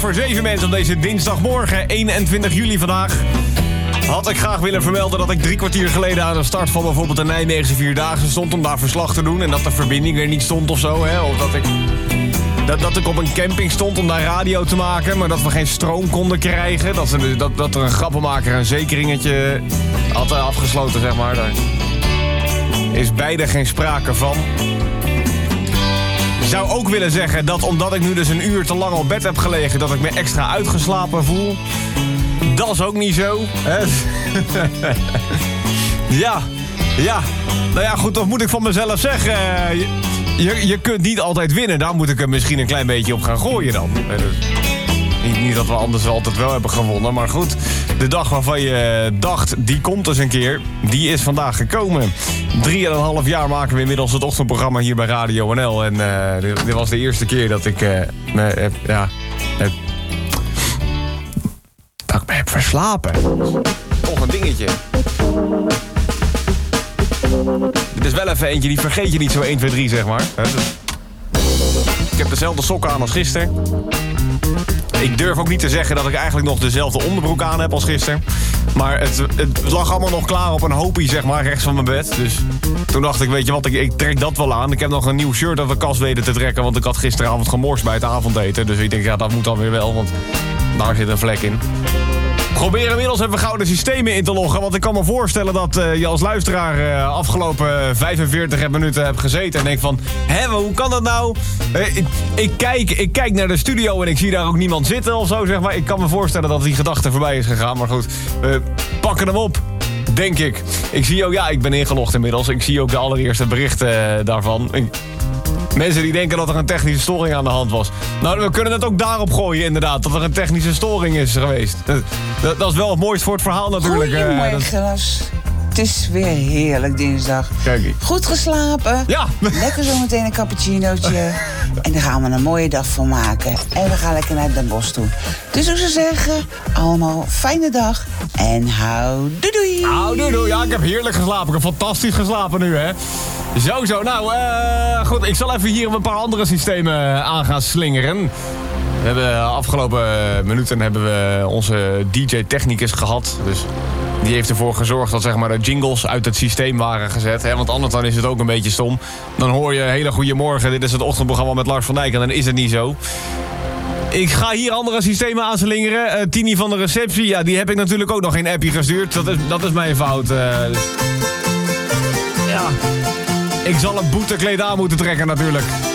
7 mensen op deze dinsdagmorgen, 21 juli vandaag. Had ik graag willen vermelden dat ik 3 kwartier geleden aan de start van bijvoorbeeld de Nijmeegse Vierdaagse stond om daar verslag te doen. En dat de verbinding er niet stond of zo, hè. Of dat ik op een camping stond om daar radio te maken, maar dat we geen stroom konden krijgen. Dat er een grappenmaker een zekeringetje had afgesloten, zeg maar. Daar is beide geen sprake van. Ik zou ook willen zeggen dat omdat ik nu dus een uur te lang op bed heb gelegen, dat ik me extra uitgeslapen voel. Dat is ook niet zo. Hè? Ja. Nou ja, goed, dat moet ik van mezelf zeggen. Je kunt niet altijd winnen. Daar moet ik er misschien een klein beetje op gaan gooien dan. Niet dat we anders altijd wel hebben gewonnen. Maar goed, de dag waarvan je dacht, die komt dus een keer. Die is vandaag gekomen. 3,5 jaar maken we inmiddels het ochtendprogramma hier bij Radio NL. En dit was de eerste keer dat ik me heb verslapen. Toch een dingetje. Dit is wel even eentje, die vergeet je niet zo 1, 2, 3, zeg maar. Ik heb dezelfde sokken aan als gisteren. Ik durf ook niet te zeggen dat ik eigenlijk nog dezelfde onderbroek aan heb als gisteren. Maar het lag allemaal nog klaar op een hoopie, zeg maar, rechts van mijn bed. Dus toen dacht ik, weet je wat, ik trek dat wel aan. Ik heb nog een nieuw shirt uit de kast weten te trekken, want ik had gisteravond gemorst bij het avondeten. Dus ik denk, ja, dat moet dan weer wel, want daar zit een vlek in. Probeer inmiddels even gouden systemen in te loggen. Want ik kan me voorstellen dat je als luisteraar afgelopen 45 minuten hebt gezeten. En denkt van, hoe kan dat nou? Ik kijk naar de studio en ik zie daar ook niemand zitten of zo, zeg maar. Ik kan me voorstellen dat die gedachte voorbij is gegaan. Maar goed, pakken hem op, denk ik. Ik zie ook, ja, ik ben ingelogd inmiddels. Ik zie ook de allereerste berichten daarvan. Mensen die denken dat er een technische storing aan de hand was. Nou, we kunnen het ook daarop gooien, inderdaad. Dat er een technische storing is geweest. Dat is wel het mooiste voor het verhaal natuurlijk. Goedemorgen, Het is weer heerlijk dinsdag. Kijk. Goed geslapen. Ja. Lekker zometeen een cappuccinootje. En daar gaan we een mooie dag van maken. En we gaan lekker naar Den Bosch toe. Dus ik zou zeggen, allemaal fijne dag. En doei. Doei. Ja, ik heb heerlijk geslapen. Ik heb fantastisch geslapen nu, hè. Zo. Nou, goed. Ik zal even hier een paar andere systemen aan gaan slingeren. We hebben de afgelopen minuten hebben we onze DJ-technicus gehad. Dus die heeft ervoor gezorgd dat, zeg maar, de jingles uit het systeem waren gezet. Hè? Want anders dan is het ook een beetje stom. Dan hoor je hele goede morgen. Dit is het ochtendprogramma met Lars van Dijk. En dan is het niet zo. Ik ga hier andere systemen aanslingeren. Tini van de receptie, ja, die heb ik natuurlijk ook nog geen appje gestuurd. Dat is mijn fout. Ja, ik zal een boetekleed aan moeten trekken natuurlijk.